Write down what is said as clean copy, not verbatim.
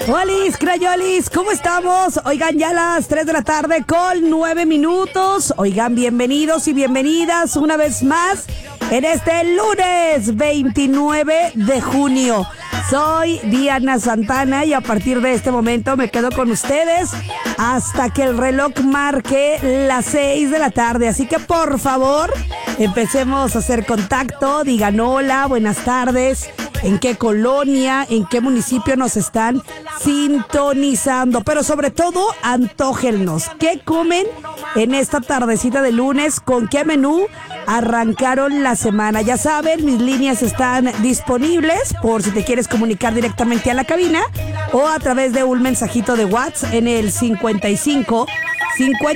Olis, crayolis, ¿cómo estamos? Oigan, ya las 3 de la tarde con 9 minutos. Oigan, bienvenidos y bienvenidas una vez más en este lunes 29 de junio. Soy Diana Santana y a partir de este momento me quedo con ustedes hasta que el reloj marque las 6 de la tarde. Así que por favor, empecemos a hacer contacto, digan hola, buenas tardes, en qué colonia, en qué municipio nos están sintonizando. Pero sobre todo, antójennos. ¿Qué comen en esta tardecita de lunes? ¿Con qué menú arrancaron la semana? Ya saben, mis líneas están disponibles por si te quieres comunicar directamente a la cabina o a través de un mensajito de WhatsApp en el 55